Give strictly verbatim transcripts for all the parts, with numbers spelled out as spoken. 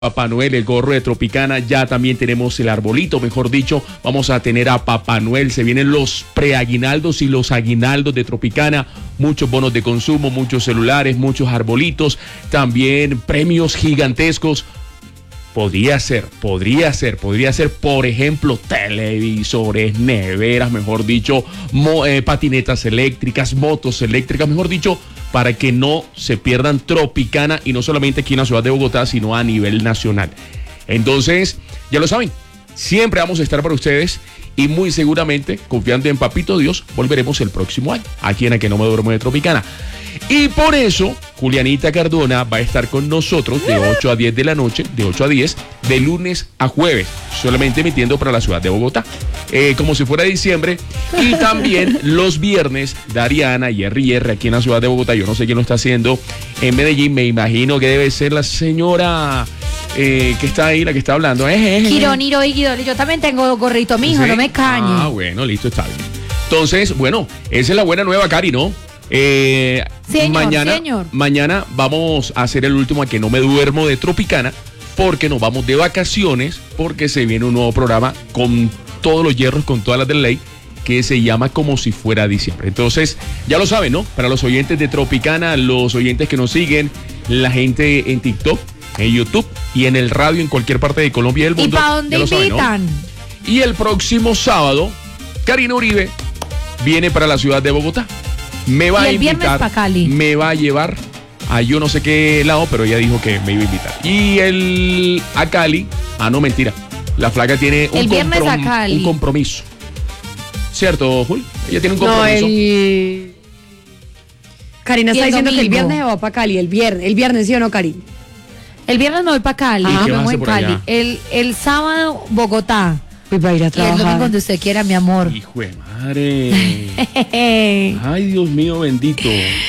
Papá Noel, el gorro de Tropicana, ya también tenemos el arbolito, mejor dicho, vamos a tener a Papá Noel, se vienen los preaguinaldos y los aguinaldos de Tropicana, muchos bonos de consumo, muchos celulares, muchos arbolitos, también premios gigantescos. Podría ser, podría ser, podría ser, por ejemplo, televisores, neveras, mejor dicho, mo, eh, patinetas eléctricas, motos eléctricas, mejor dicho, para que no se pierdan Tropicana y no solamente aquí en la ciudad de Bogotá, sino a nivel nacional. Entonces, ya lo saben, siempre vamos a estar para ustedes y muy seguramente, confiando en Papito Dios, volveremos el próximo año, aquí en A Que No Me Duermo de Tropicana. Y por eso, Julianita Cardona va a estar con nosotros de ocho a diez de la noche, de ocho a diez, de lunes a jueves, solamente emitiendo para la ciudad de Bogotá, eh, como si fuera diciembre. Y también los viernes, Dariana y R R aquí en la ciudad de Bogotá, yo no sé quién lo está haciendo, en Medellín, me imagino que debe ser la señora eh, que está ahí, la que está hablando. Eh, eh, Quironiro y Guidoli, yo también tengo gorrito, mijo, ¿sí? No me cañes. Ah, bueno, listo, está bien. Entonces, bueno, esa es la buena nueva, Cari, ¿no? Eh, señor, mañana, señor. mañana vamos a hacer el último A Que No Me Duermo de Tropicana, porque nos vamos de vacaciones, porque se viene un nuevo programa con todos los hierros, con todas las de ley, que se llama Como Si Fuera Diciembre. Entonces, ya lo saben, ¿no? Para los oyentes de Tropicana, los oyentes que nos siguen, la gente en TikTok, en YouTube y en el radio en cualquier parte de Colombia y del mundo. ¿Y para dónde invitan? Saben, ¿no? Y el próximo sábado, Karina Uribe viene para la ciudad de Bogotá. Me va y el a invitar, pa' Cali. me va a llevar a yo no sé qué lado, pero ella dijo que me iba a invitar. Y el a Cali, ah no, mentira, la flaca tiene un, el viernes comprom- a Cali. un compromiso. ¿Cierto, Jul? Ella tiene un compromiso. No, el... Karina está diciendo que el viernes se va para Cali, el viernes, el viernes, ¿sí o no, Cari? El viernes me voy para Cali, ¿Y qué me vas a voy hacer en por Cali. allá? El, el sábado, Bogotá. Pues para ir a Y el domingo trabajar. donde usted quiera, mi amor. Hijo de madre. Ay, Dios mío, bendito.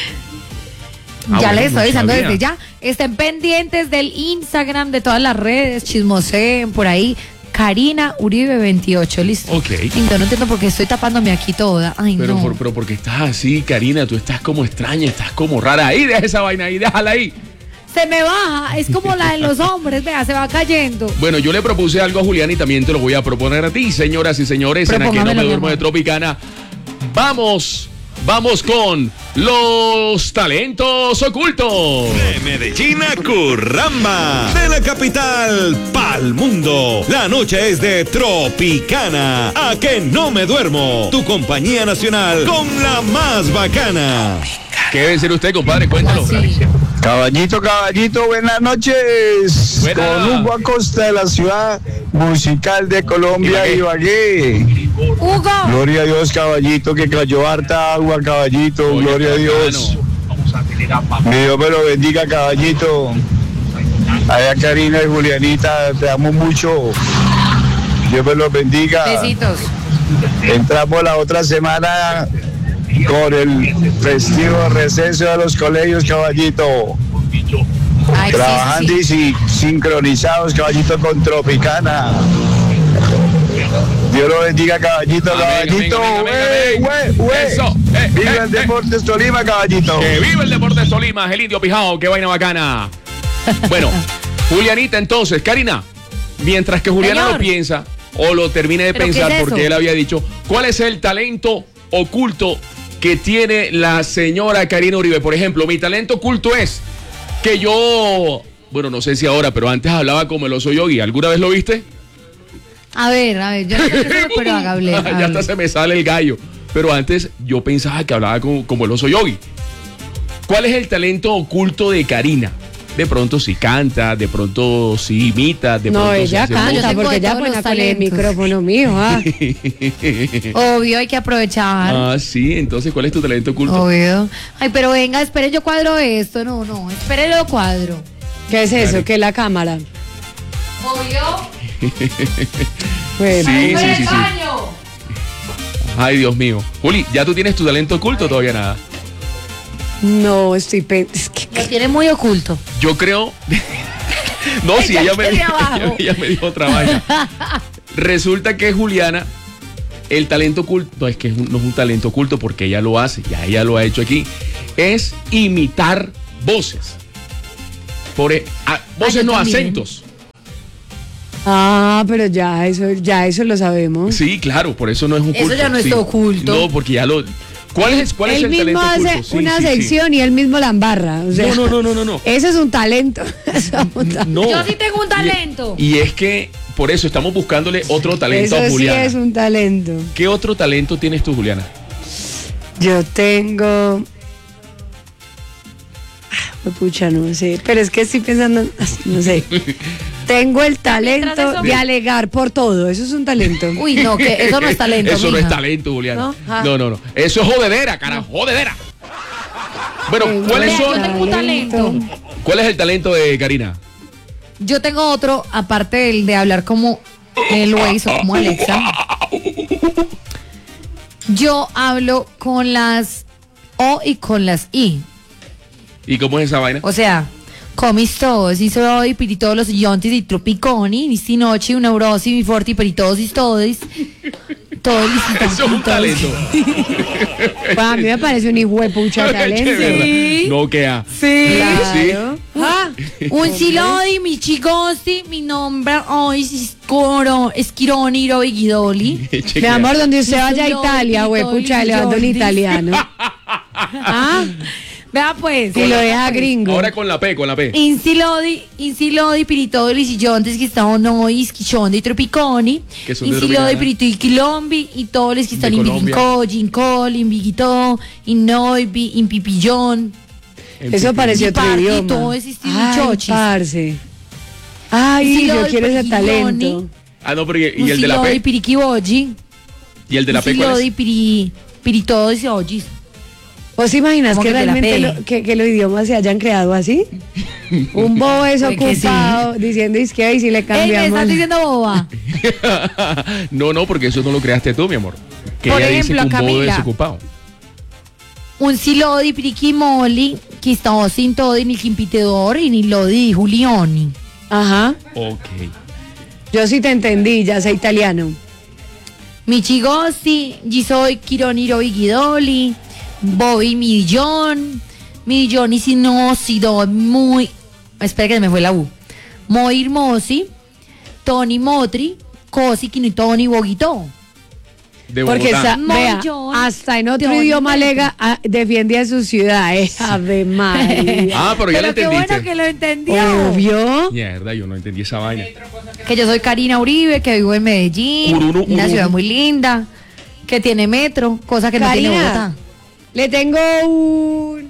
Ah, ya bueno, les estoy no avisando sabía. desde ya. Estén pendientes del Instagram, de todas las redes, chismoseen por ahí. Karina Uribe veintiocho, listo. Ok. Yo no entiendo por qué estoy tapándome aquí toda. Ay, Pero, no. por, pero porque estás así, Karina, tú estás como extraña, estás como rara. Ahí, deja esa vaina ahí, déjala ahí. Se me baja, es como la de los hombres, vea, se va cayendo. Bueno, yo le propuse algo a Julián y también te lo voy a proponer a ti, señoras y señores, en A Que No Me Propóngamelo, mi Duermo de amor. Tropicana. Vamos, vamos con los talentos ocultos. De Medellín a Curramba, de la capital pa'l mundo. La noche es de Tropicana. A Que No Me Duermo, tu compañía nacional con la más bacana. ¿Qué debe ser usted, compadre? Cuéntalo. Así. Caballito, caballito, buenas noches. Buena. Con Hugo Acosta de la ciudad musical de Colombia, Ibagué. Ibagué. Hugo. Gloria a Dios, caballito, que cayó harta agua, caballito. Oye, Gloria a qué Dios. bacano. Que Dios me lo bendiga, caballito. Allá Karina y Julianita, te amo mucho. Dios me los bendiga. Besitos. Entramos la otra semana con el festivo receso de los colegios, caballito. Ay, sí, Trabajando sí, sí. y si- sincronizados, caballito, con Tropicana. Dios lo bendiga, caballito, Amén, caballito. amén, amén, Güey, amén, amén. güey, güey. Eso, eh, Viva eh, el eh. Deportes Tolima, caballito. Que viva el Deportes Tolima, el Indio Pijao, qué vaina bacana. Bueno, Julianita, entonces, Karina, mientras que Juliana Señor. lo piensa o lo termine de ¿Pero qué pensar, es eso? porque él había dicho, ¿cuál es el talento oculto que tiene la señora Karina Uribe? Por ejemplo, mi talento oculto es que yo, bueno, no sé si ahora, pero antes hablaba como el oso yogi. ¿Alguna vez lo viste? A ver, a ver, yo no sé qué es eso, pero hágale. Ya hable. hasta se me sale el gallo. Pero antes yo pensaba que hablaba como, como el oso yogi. ¿Cuál es el talento oculto de Karina? De pronto si canta, de pronto si imita, de No, pronto si ella hace canta, Yo voz. tengo porque de ella todos pone los con el talentos. micrófono mío. Ah. Obvio, hay que aprovechar. Ah, sí, entonces ¿cuál es tu talento oculto? Obvio. Ay, pero venga, espere, yo cuadro esto. No, no, espere, lo cuadro. ¿Qué es eso? ¿Qué es la cámara? Obvio. Bueno, Sí, ¡Por sí, el sí, sí. baño! Ay, Dios mío. Juli, ¿ya tú tienes tu talento oculto o todavía nada? no, estoy... pe- es que- Lo tiene muy oculto. Yo creo... No, si Ella ella me, quiere dijo, abajo. ella, ella me dijo otra vaina. Resulta que Juliana, el talento oculto, no es que es un- no es un talento oculto porque ella lo hace, ya ella lo ha hecho aquí, es imitar voces. Por, e- a- voces yo no, también. acentos. Ah, pero ya eso, ya eso lo sabemos. Sí, claro, por eso no es oculto. Eso ya no sí. está oculto. No, porque ya lo... ¿Cuál es, cuál es Él el mismo talento hace oculto? Sí, una sí, sí. sección y él mismo la embarra. O sea, No, no, no, no, no, no. Eso es un talento. Eso es un talento. No. Yo sí tengo un talento. Y, y es que por eso estamos buscándole otro talento Eso a sí Juliana. es un talento. ¿Qué otro talento tienes tú, Juliana? Yo tengo... Ah, pucha, no sé. Pero es que estoy pensando... No sé. Tengo el talento Mientras eso- de alegar por todo. Eso es un talento. Uy, no, que eso no es talento. Eso no mija. es talento, Juliana. ¿No? Ah. No, no, no. Eso es jodedera, carajo, jodedera. Bueno, Tengo ¿cuáles Vea, son? yo tengo un talento. ¿Cuál es el talento de Karina? Yo tengo otro, aparte del de hablar como el Waze o como Alexa. Yo hablo con las O y con las I. ¿Y cómo es esa vaina? O sea, comis todos, y soy piritodos los yontis y tropiconi, visti noche, una neurosi, mi forti, peritosis, todos. Todos Eso es un talento. Pues a mí me parece un hijuepucha Qué talento. verdad. Sí. No queda. Sí. Claro. Ah, Un silodi, mi chigosti, mi nombre hoy es Coro, Esquironi, Roigidoli. mi amor, donde usted vaya a Yo, Italia, yo, huepucha, yo, le mando un yo, italiano. Ah, Vea pues. y lo deja gringo. Ahora con la P, con la P. Insilodi, Insilodi, Piritoli, Sillontes, que están noi, Schichonde y Tropiconi. Que son de Insilodi, Tropicana. Pirito y Quilombi, y todos los que están De en Colombia. Biginco, Gincol, in Biguito, in Noibi, in Pipillón. En Eso Pipi. pareció otro Party, idioma. todo ese estilo Ay, chochis. parce. Ay, Sí, yo lo quiero ese del talento. Perigoni. Ah, no, pero ¿y, y el de la Insilodi, P? Piriquibogi. ¿Y el de la P cuál Insilodi, es? Piri, Piritodos y Ogis. ¿Vos imaginas ¿Cómo que que te la realmente pegue? lo- que, que los idiomas se hayan creado así? Un bobo Puede que desocupado diciendo es que ahí sí le Ey, me cambiamos. estás diciendo boba. No, no, porque eso no lo creaste tú, mi amor. Que Por ella ejemplo, dice que un bobo Camila. desocupado. Un silodi, Piriquimoli, que está sin todo, ni Quimpitedor, y ni Lodi, Julioni. Ajá. Ok. Yo sí te entendí, ya sé italiano. Michigosti, Gisoy, Kironiro y Guidoli, Bobby Millón, Millón y si no, si do, muy. Espera que se me fue la U. Muy hermosi, Tony Motri, Cosi, Kino y Tony Boguito. De Porque Bogotá. sa- Mo- vea, yo- hasta en otro yo- idioma lega ah, defiende a su ciudad. Eh. Ave María. Ah, pero ya lo Pero qué entendiste. bueno que lo entendió. Obvio. Mierda, yo no entendí esa vaina. Que yo soy Karina Uribe, que vivo en Medellín, Ururu, una ururu. ciudad muy linda, que tiene metro, cosa que no tiene Karina, Bogotá. le tengo un,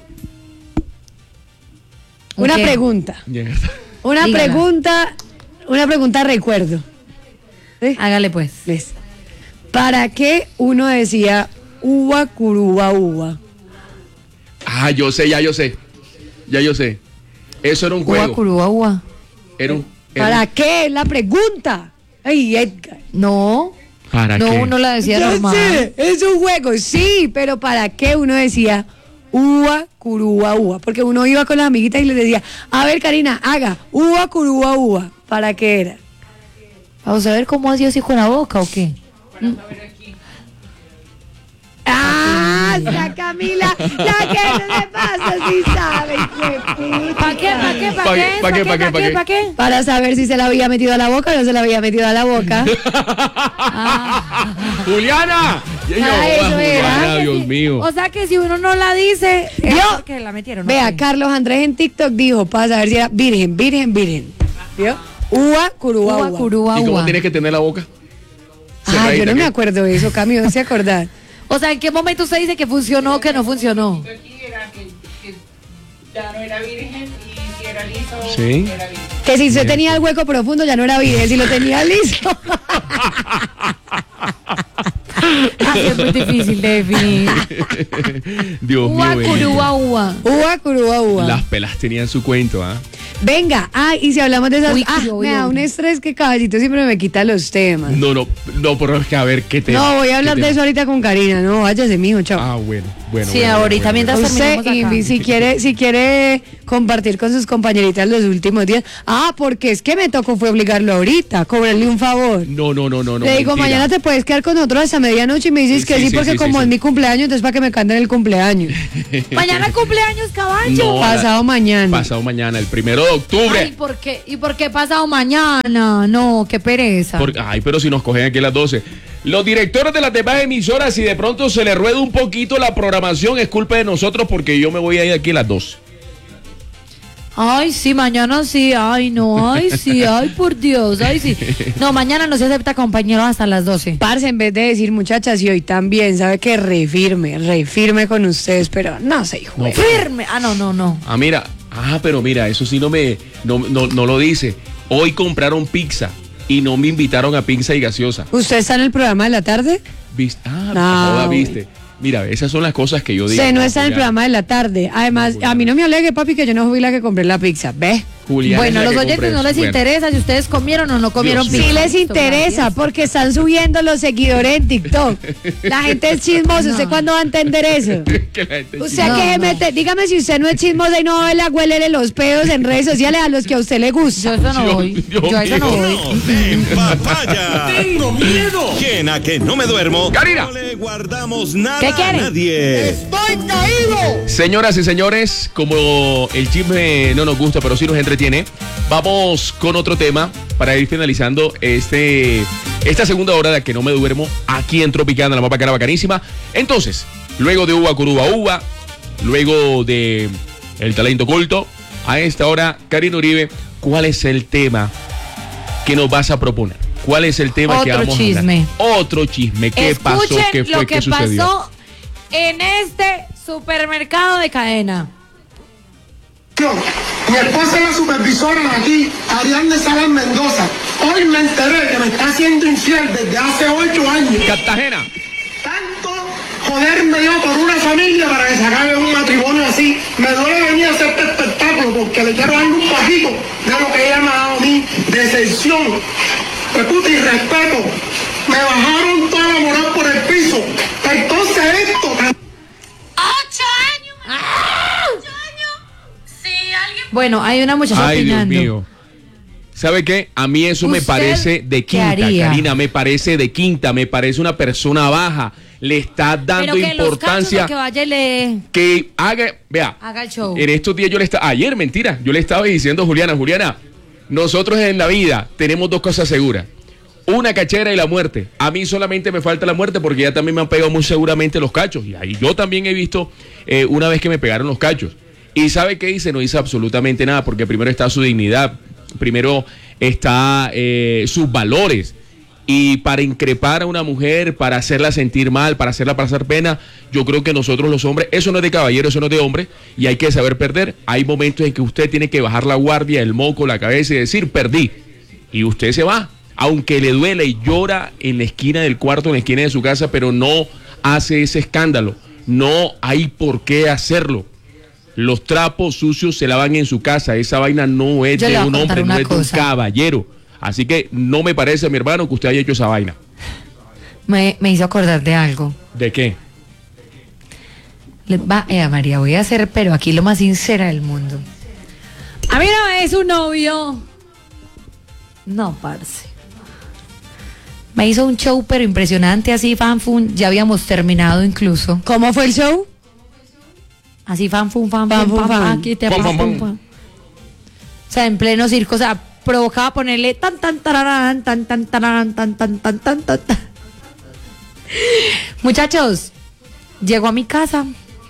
una ¿Un qué? pregunta. Mierda. Una Dígala. pregunta, una pregunta recuerdo. ¿Sí? Hágale pues. ¿Ves? ¿Para qué uno decía uva, curuba, uva? Ah, yo sé, ya yo sé. Ya yo sé. Eso era un Uva, juego. curúa, uva. Era un. era ¿Para un- qué? Es la pregunta. Ay, Edgar. No, ¿Para no, qué? uno la decía Yo normal. sé, es un juego, sí, pero ¿para qué uno decía uva, curuba, uva? Porque uno iba con las amiguitas y les decía, a ver, Karina, haga uva, curuba, uva. ¿Para qué era? Vamos a ver cómo hacía así con la boca o qué. ¡Ah! ¡La Camila! ¡La que no le pasa! ¡Sí sabe! ¿Para qué? ¿Para qué? ¿Pa' ¿Para qué? qué? ¿Pa' qué? ¿Pa' qué? ¿Pa' qué? ¿Para qué? Para saber si se la había metido a la boca o no se la había metido a la boca. ¡Juliana! Ya yo, Ah, eso era. Juliana, Dios mío. O sea que si uno no la dice, es ¿Vio? porque la metieron. Vea, ok. Carlos Andrés en TikTok dijo, para saber si era virgen, virgen, virgen. ¿Vio? Uva, curuba, Uva, uva. curúa, ¿Y cómo uva. tienes que tener la boca? Ah, Cerradita, yo no me ¿qué? acuerdo de eso, Cami, no se acordar. O sea, ¿en qué momento usted dice que funcionó o que no funcionó? Aquí era que, que ya no era virgen y si era liso, Sí. era virgen. Que si usted tenía el hueco profundo ya no era virgen, si lo tenía liso. Así es muy difícil de definir. Dios Uva, mío. bendito. curúa, uva. Uva, curuba, uva. Las pelas tenían su cuento, ¿ah? Venga, ah, y si hablamos de esas. Uy, Ah, yo, me yo. da un estrés que Caballito siempre me quita los temas. No, no, no, pero es que a ver qué tema. No, voy a hablar qué de tema? eso ahorita con Karina, no, váyase, mijo, chao. Ah, bueno, bueno. Sí, bueno, ahorita bueno, mientras Usted, terminemos acá. y si quiere, si quiere compartir con sus compañeritas los últimos días. Ah, porque es que me tocó fue obligarlo ahorita, cobrarle un favor. No, no, no, no. no Le digo, mentira. mañana te puedes quedar con nosotros hasta medianoche y me dices Sí, que sí, sí, porque sí, como sí, es sí. mi cumpleaños, entonces para que me canten el cumpleaños. Mañana cumpleaños, caballo. No, Pasado mañana. Pasado mañana, el primero de octubre. Ay, ¿por qué? ¿Y por qué pasado mañana? No, qué pereza. Por- ay, pero si nos cogen aquí a las doce. Los directores de las demás emisoras, si de pronto se les rueda un poquito la programación, es culpa de nosotros porque yo me voy a ir aquí a las doce. Ay, sí, mañana sí, ay, no, ay, sí, ay, por Dios, ay, sí. No, mañana no se acepta compañero hasta las doce. Parce, en vez de decir muchachas, y hoy también, sabe que re firme, re firme con ustedes, pero no se hijo. de- Firme. Ah, no, no, no. Ah, mira, ah, pero mira, eso sí no me, no, no, no lo dice. Hoy compraron pizza y no me invitaron a pizza y gaseosa. ¿Usted está en el programa de la tarde? ¿Viste? Ah, No, joda, güey. viste. Mira, esas son las cosas que yo digo. Usted no está en el Juliana. programa de la tarde. Además, a mí no me alegue, papi, que yo no fui la que compré la pizza. ¿Ve? Juliana Bueno, es a la los que oyentes compra no les eso. Bueno. interesa si ustedes comieron o no comieron Dios pizza. mío. Sí les interesa, porque están subiendo los seguidores en TikTok. La gente es chismosa. ¿Usted cuándo va a entender eso? Que la gente Usted No, que se no. mete, dígame si usted no es chismosa y no va a la huelele los pedos en redes sociales a los que a usted le Yo gusta. eso no Yo- voy. yo Yo a eso no quiero- voy. No den papaya. Tengo miedo. ¿Quién a que no me duermo? Karina. No le guardamos nada ¿Qué a quiere? nadie. Señoras y señores, como el chisme no nos gusta, pero sí nos entretiene, vamos con otro tema para ir finalizando este, esta segunda hora de Que No Me Duermo aquí en Tropicana, la mapa cara bacanísima. Entonces, luego de Uva Curuba Uva, luego de El Talento Culto, a esta hora, Karina Uribe, ¿cuál es el tema que nos vas a proponer? ¿Cuál es el tema que Otro vamos chisme. a hablar? Otro chisme. ¿Qué pasó? Escuchen ¿Qué fue? lo ¿Qué que sucedió? pasó en este supermercado de cadena. Mi esposa es la supervisora de aquí, Ariadne Salas Mendoza. Hoy me enteré que me está haciendo infiel desde hace ocho años. Cartagena. Tanto joderme yo por una familia para que se acabe un matrimonio así. Me duele venir a hacer este espectáculo porque le quiero dar un poquito de lo que ella me ha dado a mí, decepción, de puta y respeto. Me bajaron toda la moral por el piso. Entonces esto... ¡Ocho años! ¡Ocho años! Si alguien... Bueno, hay una muchacha Ay, Dios opinando. mío. ¿Sabe qué? A mí eso me ¿Usted parece de qué quinta, haría? Karina, me parece de quinta, me parece una persona baja. Le está dando Pero que en los importancia casos que vaya y le que haga, vea, haga el show. en estos días yo le estaba, ayer, mentira, yo le estaba diciendo a Juliana, Juliana, nosotros en la vida tenemos dos cosas seguras. Una cachera y la muerte. A mí solamente me falta la muerte porque ya también me han pegado muy seguramente los cachos. Y ahí yo también he visto eh, una vez que me pegaron los cachos. ¿Y sabe qué hice? No hice absolutamente nada porque primero está su dignidad, primero está eh, sus valores. Y para increpar a una mujer, para hacerla sentir mal, para hacerla pasar pena, yo creo que nosotros los hombres, eso no es de caballero, eso no es de hombre, y hay que saber perder. Hay momentos en que usted tiene que bajar la guardia, el moco, la cabeza y decir, perdí. Y usted se va, aunque le duele y llora en la esquina del cuarto, en la esquina de su casa, pero no hace ese escándalo. No hay por qué hacerlo. Los trapos sucios se lavan en su casa. Esa vaina no es Yo le de voy a un contar hombre, no una es de un cosa. caballero. Así que no me parece, mi hermano, que usted haya hecho esa vaina. Me, me hizo acordar de algo. ¿De qué? Le- Va, eh, María, voy a hacer, pero aquí lo más sincera del mundo. A mí una vez un novio. No, parce. Me hizo un show, pero impresionante, así, fanfun. Ya habíamos terminado incluso. ¿Cómo fue el show? Así, fanfun, fan, Fan, fan, fun, fan, fan. fan, aquí te Fan, fan, fan, fun, fan. fan. O sea, en pleno circo, o sea, provocaba ponerle tan, tan, tararán, tan, tan, tararán, tan, tan, tan, tan, tan, tan. Muchachos, llego a mi casa.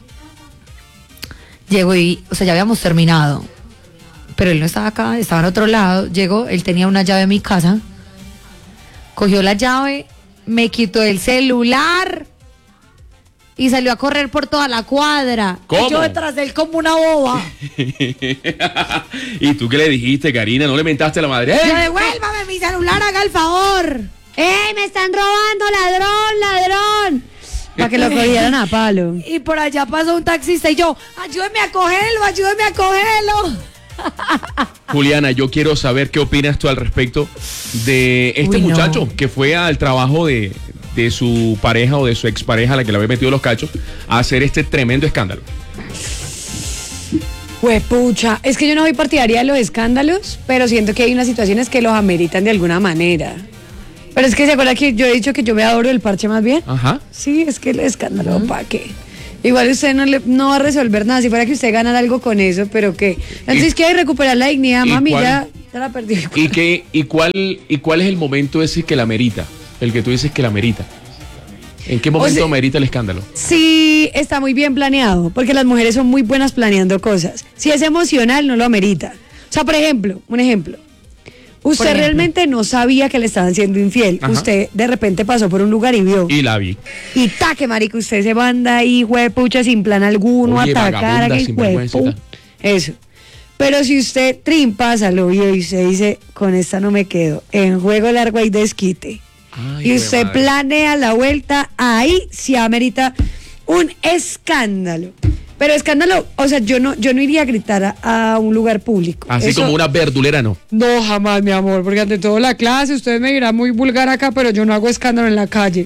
Llego y, o sea, ya habíamos terminado. Pero él no estaba acá, estaba en otro lado. Llegó, él tenía una llave de mi casa. Cogió la llave, me quitó el celular y salió a correr por toda la cuadra. ¿Cómo? Y yo detrás de él como una boba. ¿Y tú qué le dijiste, Karina? ¿No le mentaste a la madre? Yo, ¡Eh! devuélvame mi celular, haga el favor. ¡Ey, me están robando, ladrón, ladrón! Para que lo cogieran a palo. Y por allá pasó un taxista y yo, ayúdeme a cogerlo, ayúdeme a cogerlo. Juliana, yo quiero saber qué opinas tú al respecto de este Uy, no. muchacho que fue al trabajo de, de su pareja o de su expareja a la que le había metido los cachos a hacer este tremendo escándalo. Huepucha, es que yo no soy partidaria de los escándalos, pero siento que hay unas situaciones que los ameritan de alguna manera. Pero es que se acuerda que yo he dicho que yo me adoro el parche más bien. Ajá. Sí, es que el escándalo, uh-huh. ¿para qué? Igual usted no, le, no va a resolver nada, si fuera que usted ganara algo con eso, pero ¿qué? Entonces que hay que recuperar la dignidad, mami, ya, ya la perdí. ¿Y, qué, y, cuál, ¿Y cuál es el momento ese que la merita? El que tú dices que la merita. ¿En qué momento o sea, merita el escándalo? Sí, está muy bien planeado, porque las mujeres son muy buenas planeando cosas. Si es emocional, no lo amerita. O sea, por ejemplo, un ejemplo. Usted ejemplo. realmente no sabía que le estaban siendo infiel. Ajá. Usted de repente pasó por un lugar y vio. Y la vi. Y taque, marica, usted se manda ahí, juepucha, sin plan alguno, Oye, a atacar a aquel juepu. Eso. Pero si usted trim pasa, lo vio y usted dice, con esta no me quedo. En juego largo hay desquite. Ay, y usted madre. planea la vuelta, ahí sí amerita un escándalo. Pero escándalo, o sea, yo no, yo no iría a gritar a, a un lugar público. Así Eso, como una verdulera, ¿no? No, jamás, mi amor, porque ante todo la clase, usted me dirá muy vulgar acá, pero yo no hago escándalo en la calle.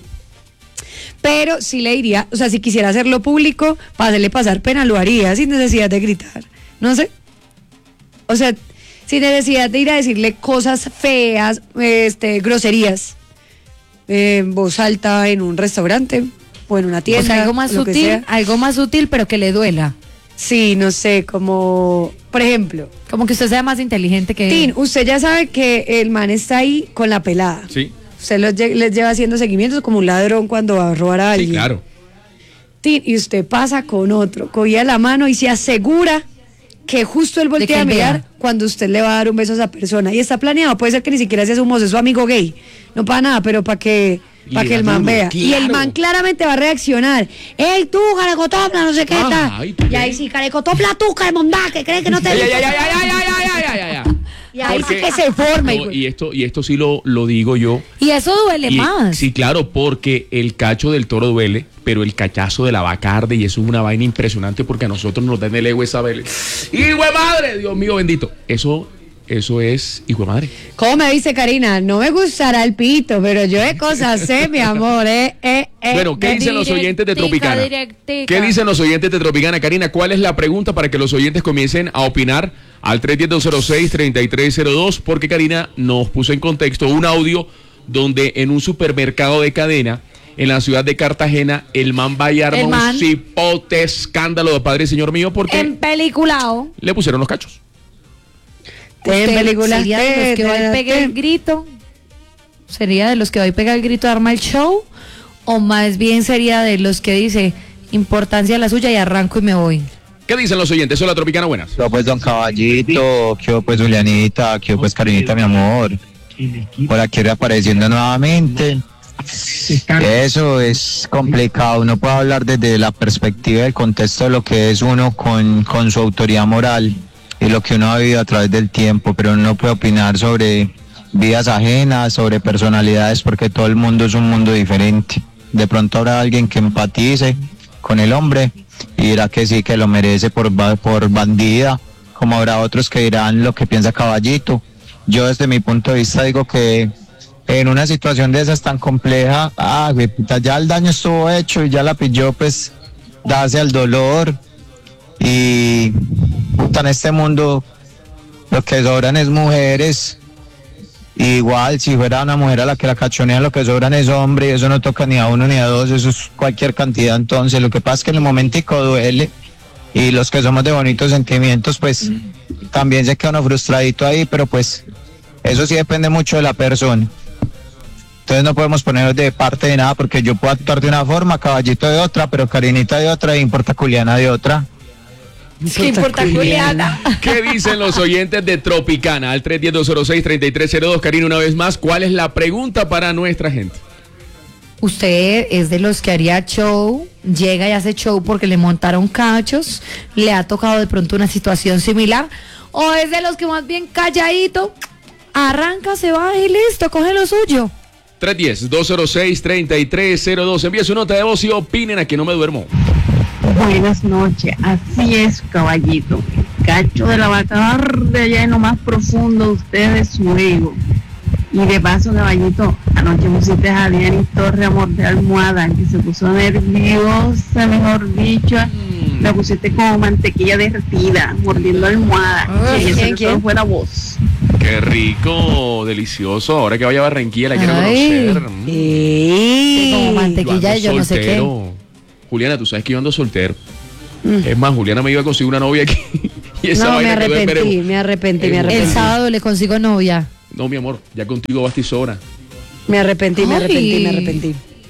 Pero sí le diría, o sea, si quisiera hacerlo público, para hacerle pasar pena, lo haría sin necesidad de gritar. No sé. O sea, sin necesidad de ir a decirle cosas feas, este, groserías. En voz alta en un restaurante o en una tienda. O sea, algo más sutil, algo más sutil, pero que le duela. Sí, no sé, como, por ejemplo, como que usted sea más inteligente que Tin, usted ya sabe que el man está ahí con la pelada. Sí. Usted los, les lleva haciendo seguimientos como un ladrón cuando va a robar a alguien. Sí, claro. Tin, y usted pasa con otro, cogía la mano y se asegura que justo él voltea a mirar cuando usted le va a dar un beso a esa persona. Y está planeado, puede ser que ni siquiera sea su mozo, es su amigo gay. No para nada, pero para que, para que el man vea. Claro. Y el man claramente va a reaccionar. ¡Ey, tú, carecotopla, no sé qué está! Y ahí sí, carecotopla tú, caremondá, que crees que no te... ¡Ay, ay, ay, ay, ay, ay, ay, ay, ay! Y ahí porque, sí que se forma. No, y, esto, y esto sí lo, lo digo yo. Y eso duele y, más. Sí, claro, porque el cacho del toro duele, pero el cachazo de la vaca arde y eso es una vaina impresionante porque a nosotros nos dan el ego esa vez. ¡Hijo de madre! Dios mío bendito. Eso, eso es hijo de madre. ¿Cómo me dice Karina? No me gustará el pito, pero yo de cosas sé, mi amor. Eh, eh, eh, bueno, ¿qué dicen los oyentes de Tropicana? Directica. ¿Qué dicen los oyentes de Tropicana? Karina, ¿cuál es la pregunta para que los oyentes comiencen a opinar al tres uno cero, dos cero seis, tres tres cero dos? Porque Karina nos puso en contexto un audio donde en un supermercado de cadena en la ciudad de Cartagena el man va y arma un cipote escándalo de padre y señor mío porque en peliculao le pusieron los cachos. ¿Usted sería de los que va y pega el grito? ¿Sería de los que va y pega el grito, arma el show? ¿O más bien sería de los que dice importancia la suya y arranco y me voy? ¿Qué dicen los oyentes? Hola, Tropicana, buenas. Yo pues Don Caballito, yo pues Julianita, yo pues Karinita, mi amor. Por aquí reapareciendo nuevamente. Eso es complicado, uno puede hablar desde la perspectiva del contexto de lo que es uno con, con su autoridad moral y lo que uno ha vivido a través del tiempo, pero uno no puede opinar sobre vidas ajenas, sobre personalidades, porque todo el mundo es un mundo diferente. De pronto habrá alguien que empatice con el hombre y dirá que sí, que lo merece por, por bandida, como habrá otros que dirán lo que piensa Caballito. Yo desde mi punto de vista digo que en una situación de esas tan compleja, ah, güey, puta, ya el daño estuvo hecho y ya la pilló, pues, darse al dolor. Y, puta, en este mundo lo que sobran es mujeres. Igual, si fuera una mujer a la que la cachonean, lo que sobran es hombre, y eso no toca ni a uno ni a dos, eso es cualquier cantidad. Entonces, lo que pasa es que en el momentico duele, y los que somos de bonitos sentimientos, pues, también se queda uno frustradito ahí, pero pues, eso sí depende mucho de la persona. Entonces no podemos ponernos de parte de nada porque yo puedo actuar de una forma, Caballito de otra, pero Karinita de otra, e importa Juliana de otra. ¿Qué importa Juliana? ¿Qué dicen los oyentes de Tropicana? Al tres uno cero, dos cero seis, tres tres cero dos. Karina, una vez más, ¿cuál es la pregunta para nuestra gente? ¿Usted es de los que haría show, llega y hace show porque le montaron cachos, le ha tocado de pronto una situación similar? ¿O es de los que más bien calladito, arranca, se va y listo, coge lo suyo? tres uno cero, dos cero seis, tres tres cero dos. Envíe su nota de voz y opinen a que no me duermo. Buenas noches, así es, Caballito. Cacho de la vaca arde allá en lo más profundo de ustedes, su ego. Y de paso, Caballito, anoche pusiste a Diana Torre a morder almohada, que se puso nerviosa, mejor dicho. La pusiste como mantequilla derretida, mordiendo almohada. Ah, Y eso ¿quién, que solo quién? fue la voz. Qué rico, delicioso. Ahora que vaya a Barranquilla la quiero Ay. conocer. Mm. Sí, como Yo mantequilla ando y yo no sé qué. soltero. Juliana, tú sabes que yo ando soltero. Es más, Juliana me iba a conseguir una novia aquí. Y esa No, me vaina quedó en arrepentí, veremos. me arrepentí, me El El arrepentí. sábado le consigo novia. No, mi amor, ya contigo basta y sobra. Me arrepentí, me Ay. arrepentí, me arrepentí.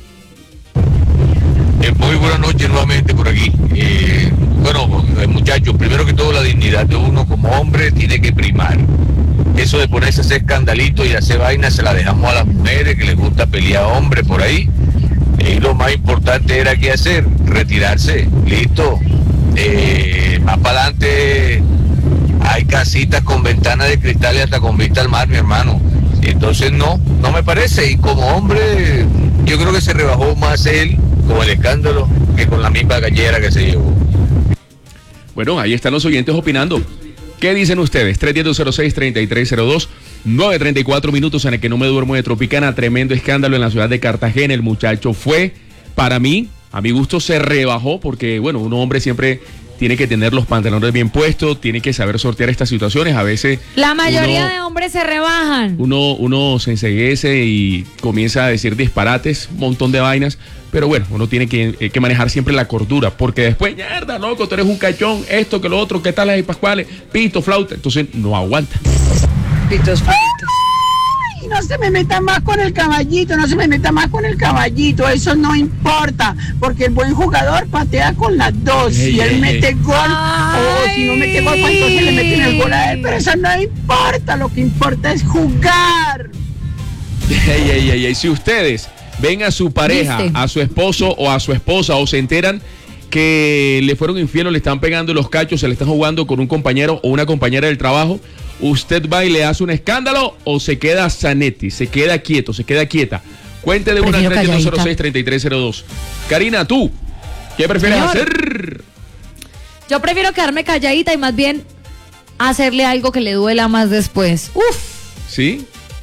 Eh, muy buenas noches nuevamente por aquí. Eh, bueno, eh, muchachos, primero que todo la dignidad de uno como hombre tiene que primar. Eso de ponerse a hacer escandalito y hacer vainas se la dejamos a las mujeres que les gusta pelear a hombres por ahí. Y lo más importante era qué hacer, retirarse, listo. Eh, más para adelante hay casitas con ventanas de cristal y hasta con vista al mar, mi hermano. Entonces no, no me parece. Y como hombre, yo creo que se rebajó más él con el escándalo que con la misma gallera que se llevó. Bueno, ahí están los oyentes opinando. ¿Qué dicen ustedes? tres uno cero seis, tres tres cero dos, nueve treinta y cuatro minutos en el que no me duermo de Tropicana. Tremendo escándalo en la ciudad de Cartagena. El muchacho fue, para mí, a mi gusto, se rebajó porque, bueno, un hombre siempre tiene que tener los pantalones bien puestos, tiene que saber sortear estas situaciones. A veces La mayoría uno- de hombres se rebajan. Uno, uno se enceguece y comienza a decir disparates, un montón de vainas, pero bueno, uno tiene que, eh, que manejar siempre la cordura, porque después, mierda, loco, tú eres un cachón, esto, que lo otro, ¿qué tal las pascuales? Pito, flauta, entonces no aguanta. Pitos fritos. Y no se me meta más con el caballito, no se me meta más con el caballito, eso no importa, porque el buen jugador patea con las dos. Ey, Si él ey, mete ey. gol, o si no mete gol, pues entonces le meten el gol a él, pero eso no importa, lo que importa es jugar. Ey, ey, ey, ey, si ustedes ven a su pareja, ¿Viste? a su esposo o a su esposa o se enteran que le fueron infiel o le están pegando los cachos, se le están jugando con un compañero o una compañera del trabajo, ¿usted va y le hace un escándalo o se queda sanetti, se queda quieto, se queda quieta? Cuente de una Prefiero tres uno cero seis, calladita. tres tres cero dos. Karina, ¿tú qué prefieres Señor. hacer? Yo prefiero quedarme calladita y más bien hacerle algo que le duela más después. Uf, ¿Sí?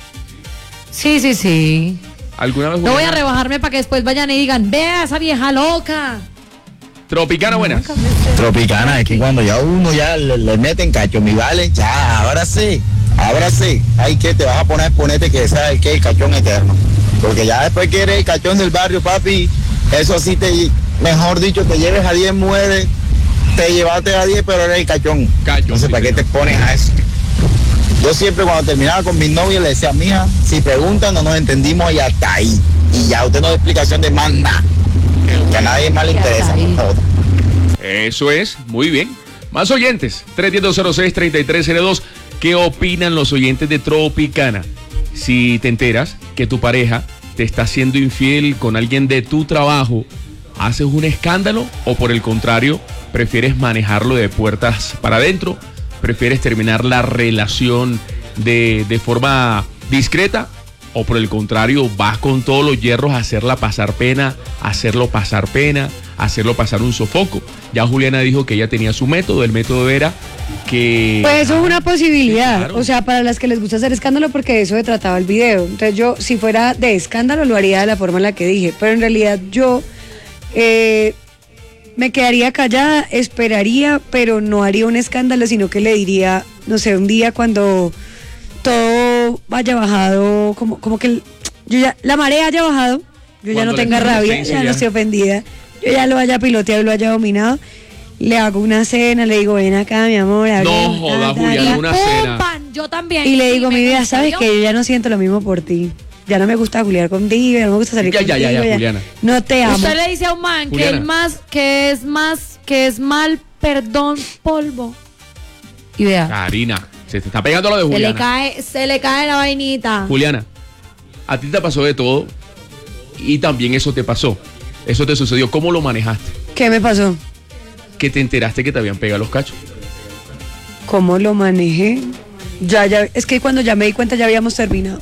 sí, sí, sí. ¿Alguna vez? No voy a Juliana? rebajarme para que después vayan y digan, vea esa vieja loca. Tropicana, buenas. Tropicana, es que cuando ya uno ya le, le meten cacho, mi vale, ya, ahora sí, ahora sí, ay que te vas a poner, ponete que sea el que el cachón eterno, porque ya después que eres el cachón del barrio, papi, eso sí te, mejor dicho, te lleves a diez mujeres, te llevaste a diez, pero eres el cachón. Cachón, Entonces, sí, ¿para qué te señor. pones a eso? Yo siempre cuando terminaba con mis novios le decía, mija, si preguntan no nos entendimos y hasta ahí, y ya usted no da explicación de más nada, que a nadie más le Y hasta interesa. ahí. Todo. Eso es, muy bien. Más oyentes, tres uno cero seis, tres tres cero dos. ¿Qué opinan los oyentes de Tropicana? Si te enteras que tu pareja te está haciendo infiel con alguien de tu trabajo, ¿haces un escándalo o por el contrario, prefieres manejarlo de puertas para adentro? ¿Prefieres terminar la relación de, de forma discreta? ¿O por el contrario, vas con todos los hierros a hacerla pasar pena, hacerlo pasar pena, hacerlo pasar un sofoco? Ya Juliana dijo que ella tenía su método, el método era que... Pues eso es una posibilidad, claro. o sea, para las que les gusta hacer escándalo, porque de eso se trataba el video. Entonces yo, si fuera de escándalo, lo haría de la forma en la que dije, pero en realidad yo eh, me quedaría callada, esperaría, pero no haría un escándalo, sino que le diría, no sé, un día cuando todo vaya bajado, como, como que el- yo ya, la marea haya bajado, yo ya Cuando no la tenga rabia, efervescencia ya no ya- estoy ofendida, yo ya lo haya piloteado y lo haya dominado. Le hago una cena, le digo, ven acá, mi amor. No hablemos, joda, ta, ta, Juliana, ta". una ¡Pum, cena. pan! Yo también. Y le digo, me mi vida, gusta, sabes ¿yo? que yo ya no siento lo mismo por ti. Ya no me gusta juliar contigo, ya no me gusta salir Ya, ya, contigo. ya, ya, Juliana. No te amo. Usted le dice a un man que Juliana. el más, que es más, que es mal, perdón, polvo. Y vea, Karina, se te está pegando lo de se le Juliana. cae, se le cae la vainita. Juliana, a ti te pasó de todo y también eso te pasó. Eso te sucedió. ¿Cómo lo manejaste? ¿Qué me pasó? Que te enteraste que te habían pegado los cachos. ¿Cómo lo manejé? Ya, ya, es que cuando ya me di cuenta ya habíamos terminado.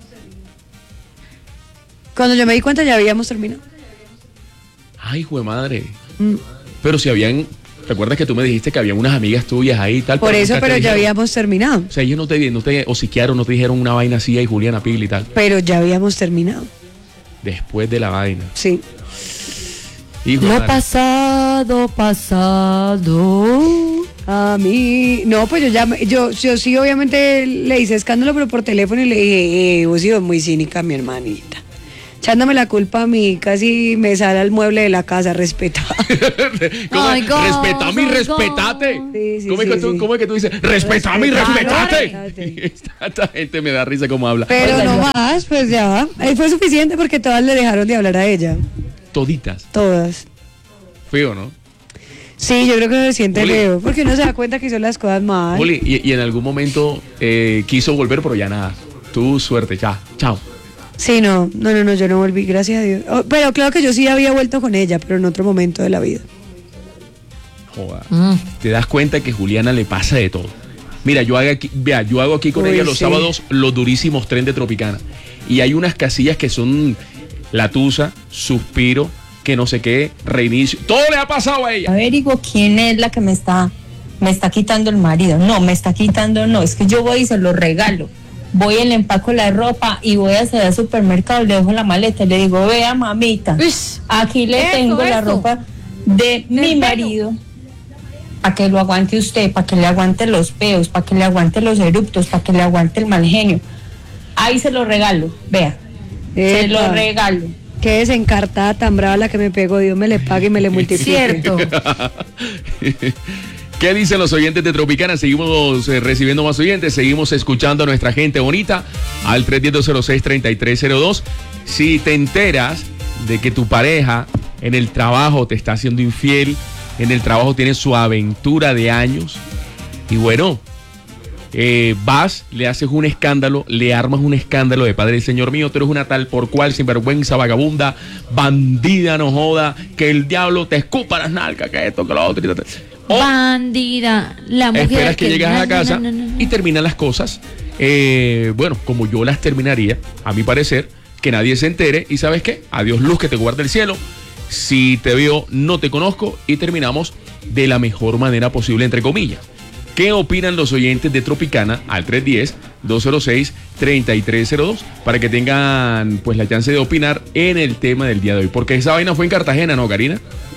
Cuando yo me di cuenta ya habíamos terminado. Ay, jue madre. Mm. Pero si habían, recuerdas que tú me dijiste que habían unas amigas tuyas ahí y tal. Por eso, nunca te pero ya dijeron. habíamos terminado. O sea, ellos no te, no te hociquearon, no te dijeron una vaina así y Juliana Pil y tal. Pero ya habíamos terminado. Después de la vaina. Sí. Hijo de Lo madre. pasado, pasado. A mí, no, pues yo ya, yo, yo sí obviamente le hice escándalo, pero por teléfono y le dije, eh, vos sos muy cínica, mi hermanita. Echándome la culpa a mí, casi me sale al mueble de la casa, respeta. ¿Cómo Ay, es? God, Respetame y ay, respetate. God. Sí, sí, ¿Cómo, es sí, que tú, sí. ¿Cómo es que tú dices? Respetame y Respetame. respetate. Esta, esta gente me da risa como habla. Pero no más, pues ya. Eh, Fue suficiente porque todas le dejaron de hablar a ella. Toditas. Todas. Feo, ¿no? Sí, yo creo que se siente Juli. feo, porque uno se da cuenta que hizo las cosas mal. Juli, y, y en algún momento eh, quiso volver, pero ya nada. Tu suerte, ya. Chao. Sí, no, no, no, no, yo no volví, gracias a Dios. Oh, pero claro que yo sí había vuelto con ella, pero en otro momento de la vida. Joda. Mm. Te das cuenta que Juliana le pasa de todo. Mira, yo hago aquí, vea, yo hago aquí con Uy, ella los sí. sábados los durísimos tren de Tropicana. Y hay unas casillas que son La Tusa, Suspiro, que no sé qué, Reinicio. Todo le ha pasado a ella. Averiguo quién es la que me está, me está quitando el marido. No, me está quitando, no, es que yo voy y se lo regalo. Voy y le empaco la ropa y voy hacia el supermercado, le dejo la maleta y le digo, vea mamita, aquí le Eso, tengo la eso. ropa de mi pelo. marido, para que lo aguante usted, para que le aguante los peos, para que le aguante los eruptos, para que le aguante el mal genio. Ahí se lo regalo, vea, se lo Epa. regalo. Qué desencartada tan brava la que me pegó, Dios me le pague y me le multiplique. Cierto. ¿Qué dicen los oyentes de Tropicana? Seguimos eh, recibiendo más oyentes, seguimos escuchando a nuestra gente bonita al tres uno cero, cero seis, tres tres cero dos. Si te enteras de que tu pareja en el trabajo te está haciendo infiel, en el trabajo tiene su aventura de años, y bueno, eh, vas, le haces un escándalo, le armas un escándalo de Padre Señor mío, tú eres una tal por cual, sinvergüenza, vagabunda, bandida, no joda, que el diablo te escupa las nalgas, que esto, que lo otro. y tal. O Bandida, la mujer. esperas que llegas a la no, casa no, no, no. y terminan las cosas, eh, bueno, como yo las terminaría, a mi parecer, que nadie se entere, y ¿sabes qué? Adiós luz que te guarde el cielo. Si te veo, no te conozco, y terminamos de la mejor manera posible, entre comillas. ¿Qué opinan los oyentes de Tropicana al tres uno cero, dos cero seis, tres tres cero dos para que tengan pues la chance de opinar en el tema del día de hoy? Porque esa vaina fue en Cartagena, ¿no, Karina?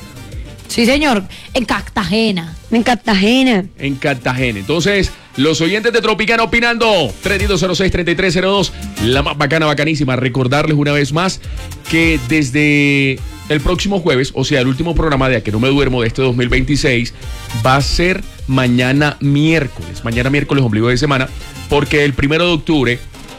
Sí, señor, en Cartagena. En Cartagena. En Cartagena. Entonces, los oyentes de Tropicana opinando. tres uno cero seis, tres tres cero dos. La más bacana, bacanísima. Recordarles una vez más que desde el próximo jueves, o sea, el último programa de A Que No Me Duermo de este dos mil veintiséis, va a ser mañana miércoles. Mañana miércoles, ombligo de semana, porque el primero de octubre,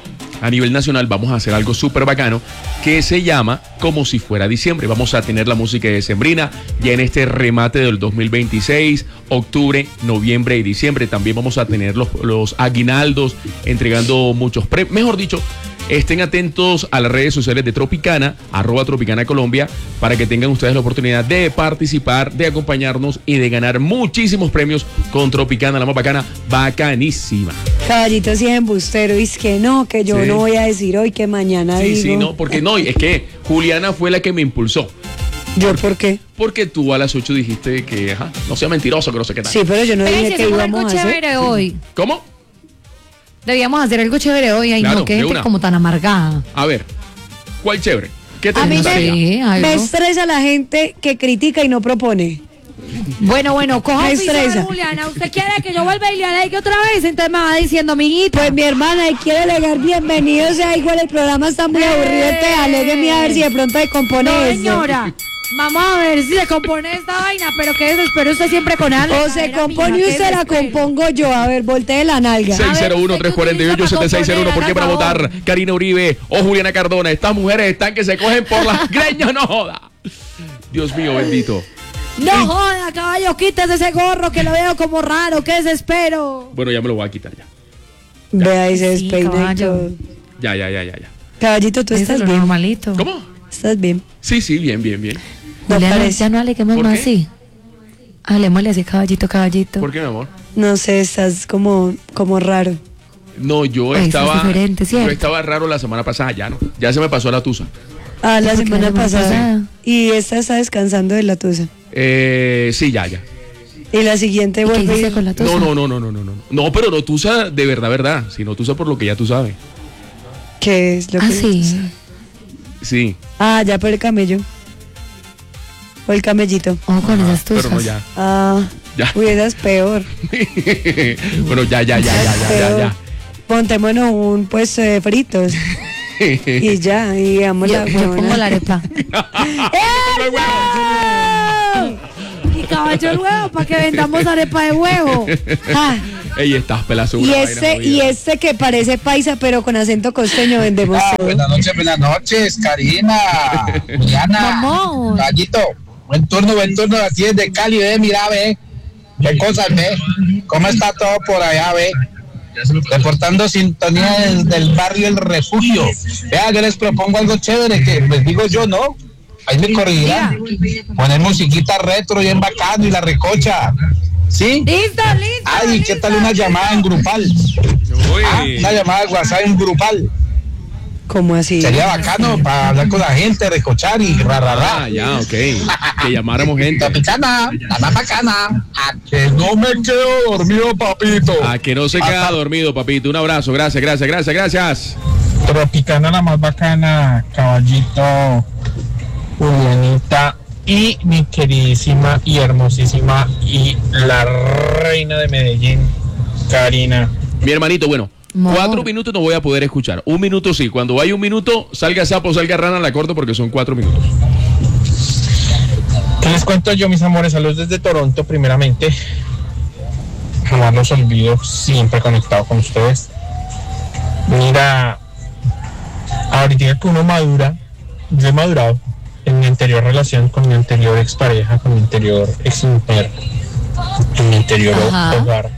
a nivel nacional, vamos a hacer algo súper bacano que se llama Como Si Fuera Diciembre. Vamos a tener la música decembrina ya en este remate del dos mil veintiséis, octubre, noviembre y diciembre. También vamos a tener los, los aguinaldos, entregando muchos premios. Mejor dicho, estén atentos a las redes sociales de Tropicana, arroba Tropicana Colombia, para que tengan ustedes la oportunidad de participar, de acompañarnos y de ganar muchísimos premios con Tropicana, la más bacana, bacanísima. Caballito sí es embustero, y es que no, que yo Sí. no voy a decir hoy que mañana Sí, digo. sí, no, porque no, es que Juliana fue la que me impulsó. ¿Yo por qué? Porque tú a las ocho dijiste que, ajá, no sea mentiroso, que no sé qué tal. Sí, pero yo no Pero dije si que hacemos íbamos algo a hacer. chévere hoy. ¿Cómo? Debíamos hacer algo chévere hoy. Ay, Claro, no, que de gente una. como tan amargada. A ver, ¿cuál chévere? ¿Qué te A mí gustaría? Sí, algo. Me estresa la gente que critica y no propone. Bueno, bueno, coja Me oficio, estresa. Juliana. ¿Usted quiere que yo vuelva y le alegue otra vez? Entonces me va diciendo, amiguita. Pues mi hermana, y quiere alegar bienvenido, o sea, igual el programa está muy aburrido, te alégueme a ver si de pronto se compone No, eso. señora. Vamos a ver si se compone esta vaina, pero que desespero usted siempre con algo. O se compone usted, la compongo yo. A ver, voltee la nalga. seis cero uno, tres cuatro ocho, siete seis cero uno. ¿Por qué para votar Karina Uribe o Juliana Cardona? Estas mujeres están que se cogen por las greñas, no joda. Dios mío, bendito. No joda, caballo, quítese ese gorro que lo veo como raro, qué desespero. Bueno, ya me lo voy a quitar ya. Vea y se Sí, despeina y caballo. todo. Ya, ya, ya, ya, ya. Caballito, tú Eso estás es lo bien. normalito. ¿Cómo? Estás bien. Sí, sí, bien, bien, bien. No Juliana, parece. ya no aleguemos ¿Por más qué? así. Hablemosle así, caballito, caballito. ¿Por qué, mi amor? No sé, estás como, como raro. No, yo Ay, eso es estaba. diferente, ¿cierto? Yo estaba raro la semana pasada, ya no. Ya se me pasó la tusa. Ah, la ¿Por qué semana la semana pasada. pasada? Y esta está descansando de la tusa. Eh, sí, ya, ya. Y la siguiente ¿Y qué vuelve. hiciste y- con la tusa? No, no, no, no, no, no, no. No, pero no tusa de verdad, verdad. Sino tusa por lo que ya tú sabes. ¿Qué es lo Ah, que sí. tusa? Sí. Ah, ya por el camello. o el camellito. Oh, con esas tusas. Pero no ya. Ah, Ya. uy, esa es peor. Bueno, ya, ya, ya, ya, ya, ya, ya. Montémonos un pues eh, fritos. Y ya, y damos Yo, la yo pongo la arepa. Y caballo el huevo para que vendamos arepa de huevo. Ah, Ey, estás pelazo. y este, y este que parece paisa pero con acento costeño vendemos Ah, todo. buenas noches, buenas noches, Karina, Juliana, Vamos. Gallito, buen turno, buen turno, así es de Cali, ve, mira, ve, qué cosas, ve, cómo está todo por allá, ve, reportando sintonía desde el barrio El Refugio. Vea, yo les propongo algo chévere, que les digo yo, ¿no? Ahí me corregirán, poner musiquita retro bien bacano y la recocha, ¿sí? Listo, listo. Ay, ¿qué tal una llamada en grupal? Ah, una llamada de WhatsApp en grupal. ¿Cómo así? Sería bacano para hablar con la gente, recochar y ra, ra, ra. Ah, ya, ok. Que llamáramos gente. Tropicana, la más bacana. A que no me quedo dormido, papito. A que no se queda dormido, papito. Un abrazo. Gracias, gracias, gracias, gracias. Tropicana, la más bacana. Caballito, Julianita y mi queridísima y hermosísima y la reina de Medellín, Karina. Mi hermanito, bueno. Amor. Cuatro minutos no voy a poder escuchar. Un minuto sí. Cuando vaya un minuto, salga sapo, salga rana, la corto porque son cuatro minutos. ¿Qué les cuento yo, mis amores? Saludos desde Toronto, primeramente. Jamás los olvido, siempre conectado con ustedes. Mira, ahorita que uno madura, yo he madurado en mi anterior relación con mi anterior expareja, con mi anterior ex mujer, en mi anterior Ajá. hogar.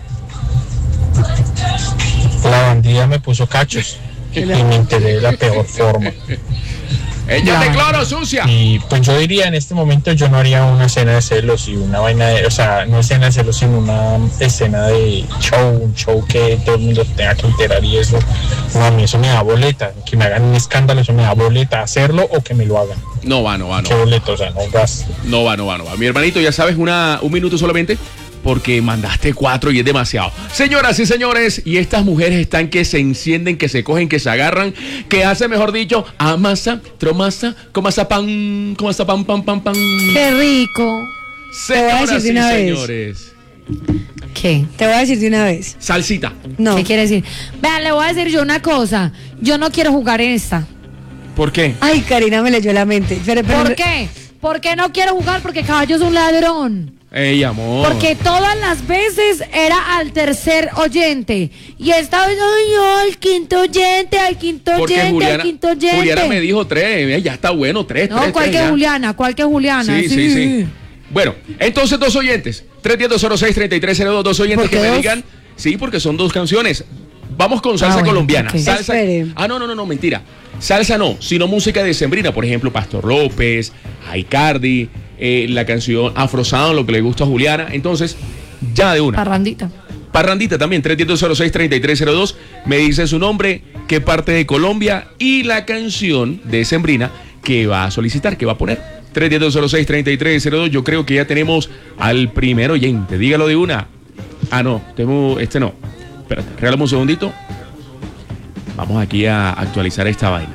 La bandida me puso cachos y me enteré de la peor forma. ¡Ella te cloro, sucia! Y pues yo diría en este momento yo no haría una escena de celos y una vaina de, o sea, no escena de celos sino una escena de show, un show que todo el mundo tenga que enterar y eso, no, a mí eso me da boleta, que me hagan un escándalo, eso me da boleta, hacerlo o que me lo hagan. No va, no va, no ¿Qué va. boleta? O sea, no gas. No va, no va, no va. Mi hermanito, ya sabes, una, un minuto solamente. Porque mandaste cuatro y es demasiado. Señoras y señores, y estas mujeres están que se encienden, que se cogen, que se agarran, que hace, mejor dicho, amasa, tromasa, comasa pan, comasa pan, pan, pan, pan. Qué rico. Te voy a Señoras decir de y una vez. señores. ¿Qué? Te voy a decir de una vez. Salsita. No. ¿Qué quiere decir? Vean, le voy a decir yo una cosa. Yo no quiero jugar en esta. ¿Por qué? Ay, Karina me leyó la mente. Pero, pero- ¿Por qué? ¿Por qué no quiero jugar? Porque Caballo es un ladrón. Ey, amor. Porque todas las veces era al tercer oyente. Y esta vez soy yo, al quinto oyente, al quinto Porque oyente, Juliana, al quinto oyente. Juliana me dijo tres. eh, Ya está bueno, tres, No, tres, ¿cuál tres, que ya. Juliana? ¿Cuál que Juliana? Sí, sí, sí. Bueno, entonces dos oyentes. tres uno cero cero seis, tres tres cero dos. Dos oyentes ¿Por que qué me dos? digan. Sí, porque son dos canciones. Vamos con salsa Ah, bueno, colombiana. ok. Salsa. Espere. Ah, no, no, no, no, mentira. Salsa no, sino música decembrina. Por ejemplo, Pastor López, Aicardi, eh, la canción Afrosound, lo que le gusta a Juliana. Entonces, ya de una. Parrandita. Parrandita también, tres uno cero seis, tres tres cero dos. Me dice su nombre, qué parte de Colombia y la canción de Sembrina que va a solicitar, que va a poner. tres uno cero seis, tres tres cero dos. Yo creo que ya tenemos al primer oyente. Dígalo de una. Ah, no, tengo, este no. Espérate, regálame un segundito. Vamos aquí a actualizar esta vaina.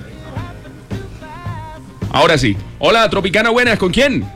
Ahora sí. Hola, Tropicana, buenas. ¿Con quién?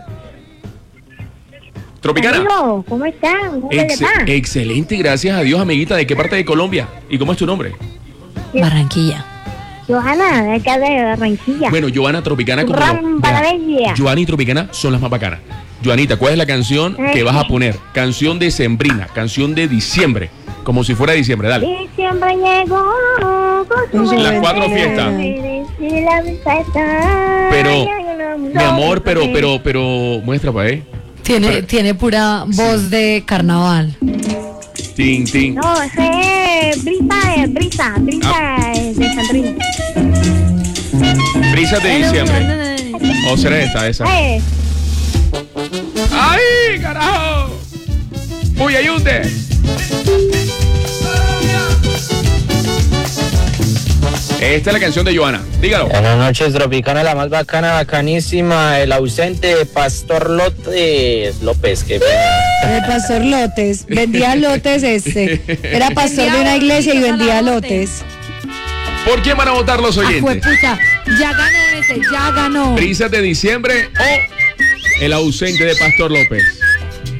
Tropicana. Amigo, ¿cómo están? ¿Cómo le Ex- va? excelente, gracias a Dios, amiguita. ¿De qué parte de Colombia? ¿Y cómo es tu nombre? Barranquilla. Johanna, de acá de Barranquilla. Bueno, Joana Tropicana como Ram, para Vea, Bella. Joana y Tropicana son las más bacanas. Joanita, ¿cuál es la canción que vas a poner? Canción de Sembrina, canción de diciembre, como si fuera diciembre, dale. Diciembre llegó con su Las cuatro veneno. fiestas. Y la vista está- Pero, Ay, mi amor, pero, pero, pero, muestra para ahí. Tiene, tiene pura voz de carnaval. Tin, tin. No, ese es brisa, es brisa, brisa Ah. es de Sandrina. Brisas de diciembre. ¿O será esta, esa? Eh, ¡Ay, carajo! ¡Uy, ayúde! Esta es la canción de Joana. Dígalo. Buenas noches, Tropicana, la más bacana, bacanísima, el ausente Pastor López López, que El pastor Lotes. Vendía lotes este. Era pastor de una iglesia y vendía lotes. ¿Por quién van a votar los Ah, oyentes? puta, ya ganó ese, ya ganó. Brisas de diciembre o El ausente de Pastor López.